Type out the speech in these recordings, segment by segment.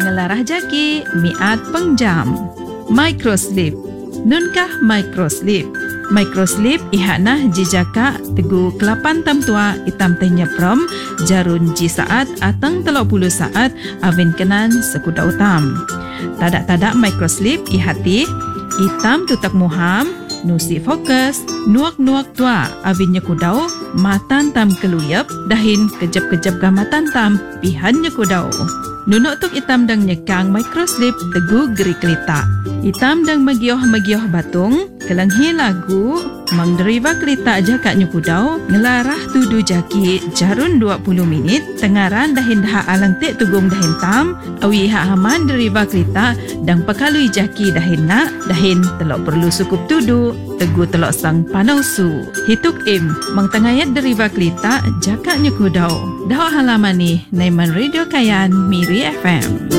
ngelarah jaki miat pengjam. Microslip. Nunkah microslip? Microslip ihaknah jijaka tegu kelapan tam tua itam teh nyeprom jarun ji saat atang 30 saat awin kenan sekuda utam. Tadak-tadak microslip ihati itam tutak muham nusi fokus nuak-nuak tua awin nyekudau matan tam keluyap dahin kejap-kejap gamatan tam pihan nyekudau. Nunuk tuk itam dang nyekang microslip tegu geri kelita. Itam dang magioh-magioh batung kelenghi lagu mang deriva kelita jakak nyukudau ngelarah tudu jaki jarun 20 minit tengaran dahin dah alang tek tugum dahin tam awi hak haman deriva kelita dang pakalui jaki dahin nak dahin telok perlu sukup tudu tegu telok sang panausu. Hituk im mang tengayat deriva kelita jakak nyukudau. Dah halaman ni Naiman Radio Kayan Miri FM.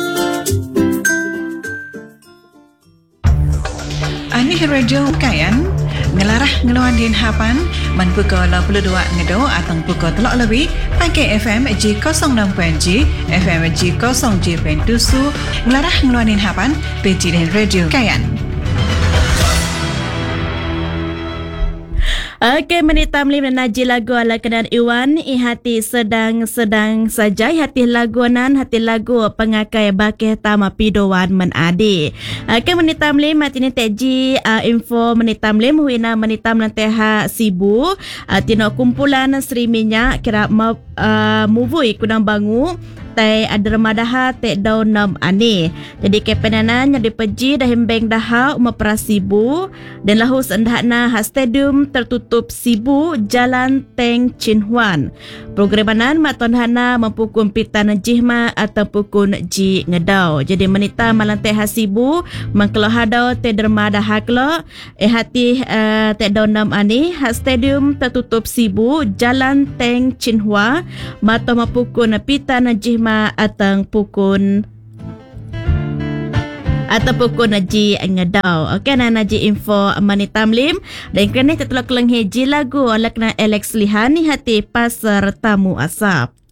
Ani Radio Kayan ngelarah ngeluan din hapan man pukul 82 ngedo atang pukul telok lebih pakai FM G06.G FM G0G.7 ngelarah ngeluan din hapan peci din Radio Kayan. Okey, menita melim dan naji lagu ala kenan Iwan ihati sedang saja hati laguanan hati lagu pengakai bakeh tama pidowan menadi. Okey, menita melim hati ni teji info menita melim huina menita melanteha sibu tino kumpulan Sri Minyak kira muvui kunang bangu tai adermadaha te daun nam ani. Jadi kepenanan yang dipeji dah hembeng daha umaprasibu dan lahu sendahna ha stadium tertutup sibu Jalan Teng Chin Huan. Programanan matonhana mempukun pitan jihma atau pukun ji ngedau. Jadi menita malantai hasibu mengkelo hadau te dermadaha kelo hati te daun nam ani ha stadium tertutup sibu Jalan Teng Chin Huan mato mempukun pitan jihma atang pukun naji ngedau. Okey, naji info manita mlim dan kerana tetelok kelenghi ji lagu oleh kena Alex Lihani hati pasar tamu asap.